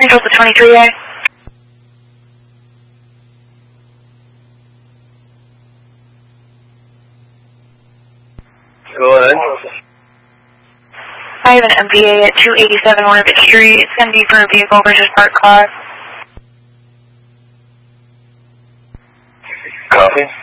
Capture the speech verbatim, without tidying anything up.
Control the twenty-three A. Go ahead. I have an M P A at two eighty-seven Orbit Street. It's going to be for a vehicle versus park class. Copy.